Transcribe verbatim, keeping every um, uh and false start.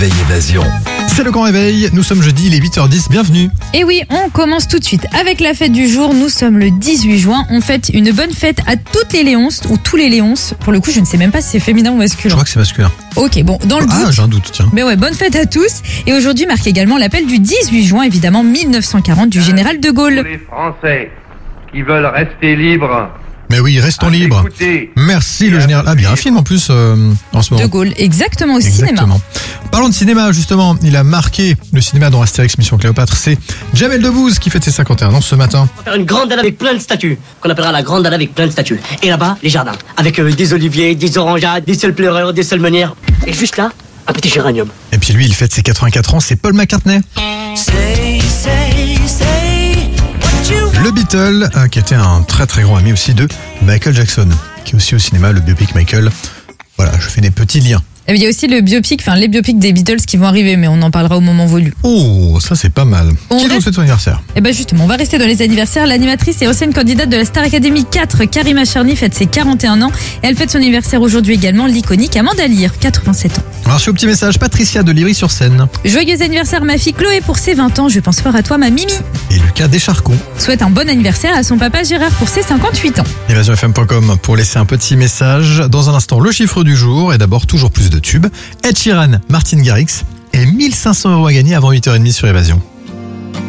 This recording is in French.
Veille Évasion. C'est le grand réveil, nous sommes jeudi, il est huit heures dix, bienvenue. Et oui, on commence tout de suite avec la fête du jour. Nous sommes le dix-huit juin. On fête une bonne fête à toutes les Léonces, ou tous les Léonces. Pour le coup, je ne sais même pas si c'est féminin ou Je masculin. crois que c'est masculin. Ok, bon, dans le Ah, doute. j'ai un doute, tiens. Mais ouais, bonne fête à tous. Et aujourd'hui marque également l'appel du dix-huit juin, évidemment, mille neuf cent quarante, du général de Gaulle. Pour les Français qui veulent rester libres. Mais oui, restons à libres. écouter. Merci le général. Ah, bien un film en plus euh, en ce moment. De Gaulle, exactement, au cinéma. Exactement. Parlons de cinéma, justement. Il a marqué le cinéma dans Astérix Mission Cléopâtre. C'est Jamel Debbouze qui fête ses cinquante et un ans ce matin. On va faire une grande halle avec plein de statues, qu'on appellera la grande halle avec plein de statues. Et là-bas, les jardins, avec euh, des oliviers, des orangeades, des seuls pleureurs, des seules meunières. Et juste là, un petit géranium. Et puis lui, il fête ses quatre-vingt-quatre ans, c'est Paul McCartney. Le Beatle, euh, qui était un très très grand ami aussi de Michael Jackson, qui est aussi au cinéma, le biopic Michael. Voilà, je fais des petits liens. Et il y a aussi le biopic, enfin les biopics des Beatles qui vont arriver, mais on en parlera au moment voulu. Oh, ça c'est pas mal. On Qui nous reste- souhaite son anniversaire? Et ben justement, on va rester dans les anniversaires. L'animatrice et ancienne candidate de la Star Academy quatre, Karima Charny, fête ses quarante et un ans. Et elle fête son anniversaire aujourd'hui également, l'iconique Amanda Lear, quatre-vingt-sept ans. On a reçu au petit message Patricia de Livry-sur-Seine Joyeux anniversaire ma fille Chloé pour ses vingt ans. Je pense fort à toi ma Mimi. et Lucas Descharcons. Souhaite un bon anniversaire à son papa Gérard pour ses cinquante-huit ans. évasion f m point com pour laisser un petit message. Dans un instant, le chiffre du jour et d'abord toujours plus de tubes. Ed Sheeran, Martin Garrix et mille cinq cents euros à gagner avant huit heures trente sur Évasion.